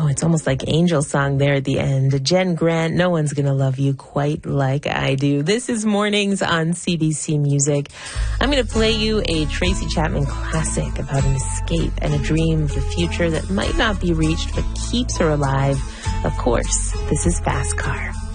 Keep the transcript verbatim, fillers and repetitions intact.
Oh, it's almost like Angel song there at the end. Jen Grant, No One's Gonna Love You Quite Like I Do. This is Mornings on C B C Music. I'm going to play you a Tracy Chapman classic about an escape and a dream of the future that might not be reached but keeps her alive. Of course, this is Fast Car.